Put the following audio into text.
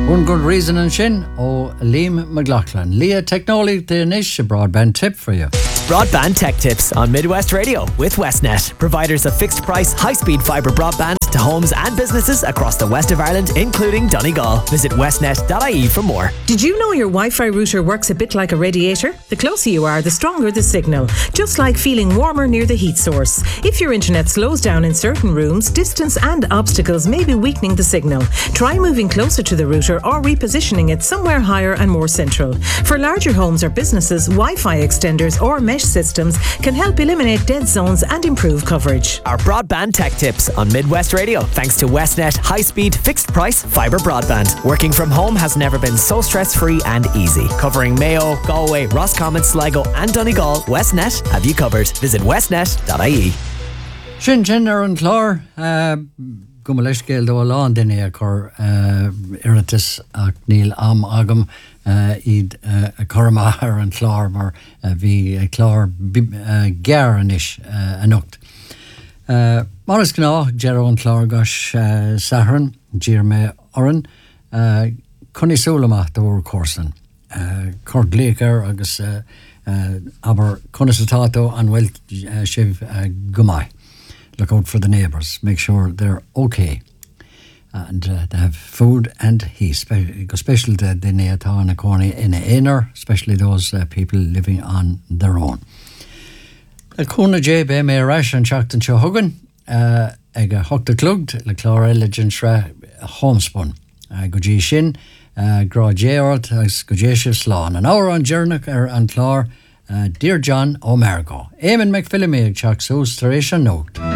One good reason and shin, Liam McLaughlin. Leah Technology, the niche broadband tip for you. Broadband Tech Tips on Midwest Radio with Westnet, providers of fixed price, high-speed fibre broadband to homes and businesses across the west of Ireland, including Donegal. Visit westnet.ie for more. Did you know your Wi-Fi router works a bit like a radiator? The closer you are, the stronger the signal, just like feeling warmer near the heat source. If your internet slows down in certain rooms, distance and obstacles may be weakening the signal. Try moving closer to the router or repositioning it somewhere higher and more central. For larger homes or businesses, Wi-Fi extenders or mesh systems can help eliminate dead zones and improve coverage. Our Broadband Tech Tips on Midwest Radio, thanks to Westnet high-speed, fixed-price fibre broadband. Working from home has never been so stress-free and easy. Covering Mayo, Galway, Roscommon, Sligo and Donegal, Westnet have you covered. Visit westnet.ie. Shin an chlár go leis céal dó lán duine a chur iritas ach níl am agam iad a chorma ar an chlár mar bhí chlár gearanis anocht. Mar is gná Gerard an chlár gas Saharan, Dír me Oran, Connie Solomach dór Corson, Cort Gleaker agus aber Connisatato and well Shiv Gumai. Look out for the neighbours. Make sure they're okay. And they have food and heat. Especially the Neatá and the Corny in a inner, especially those people living on their own. Kuna J be me rash and Shackton Chohugan. Ega Hokta Clugged, Le Clara Legendra Homespun. Goji Shin, Gra Jaort, Gojeshiv Slan. An hour on Jernick and Clar, Dear John O'Mergo. Eamon McPhillamy, Chuck Soos, Teresha Note.